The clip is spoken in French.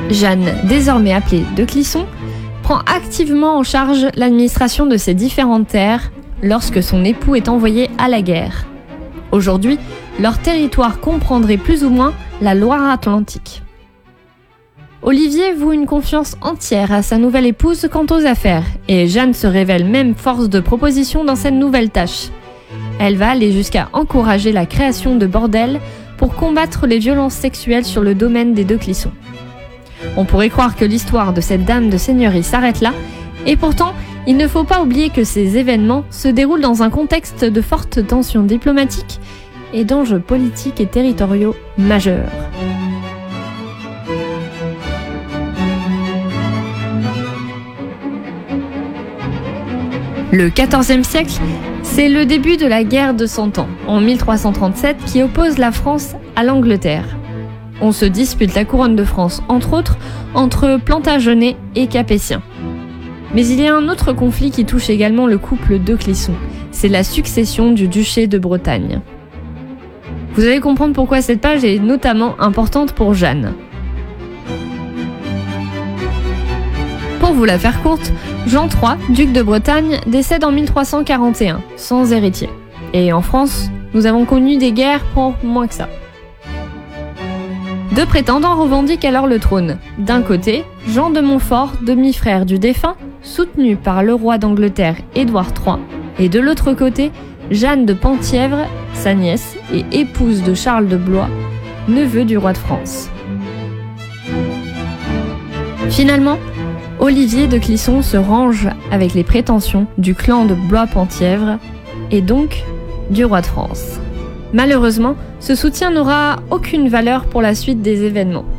Jeanne, désormais appelée de Clisson, prend activement en charge l'administration de ces différentes terres lorsque son époux est envoyé à la guerre. Aujourd'hui, leur territoire comprendrait plus ou moins la Loire-Atlantique. Olivier voue une confiance entière à sa nouvelle épouse quant aux affaires, et Jeanne se révèle même force de proposition dans cette nouvelle tâche. Elle va aller jusqu'à encourager la création de bordels pour combattre les violences sexuelles sur le domaine des de Clisson. On pourrait croire que l'histoire de cette dame de seigneurie s'arrête là, et pourtant, il ne faut pas oublier que ces événements se déroulent dans un contexte de fortes tensions diplomatiques et d'enjeux politiques et territoriaux majeurs. Le XIVe siècle, c'est le début de la guerre de Cent Ans, en 1337, qui oppose la France à l'Angleterre. On se dispute la couronne de France, entre autres, entre Plantagenets et Capétiens. Mais il y a un autre conflit qui touche également le couple de Clisson, c'est la succession du duché de Bretagne. Vous allez comprendre pourquoi cette page est notamment importante pour Jeanne. Pour vous la faire courte, Jean III, duc de Bretagne, décède en 1341, sans héritier. Et en France, nous avons connu des guerres pour moins que ça. Deux prétendants revendiquent alors le trône. D'un côté, Jean de Montfort, demi-frère du défunt, soutenu par le roi d'Angleterre Édouard III, et de l'autre côté, Jeanne de Penthièvre, sa nièce et épouse de Charles de Blois, neveu du roi de France. Finalement, Olivier de Clisson se range avec les prétentions du clan de Blois-Penthièvre et donc du roi de France. Malheureusement, ce soutien n'aura aucune valeur pour la suite des événements.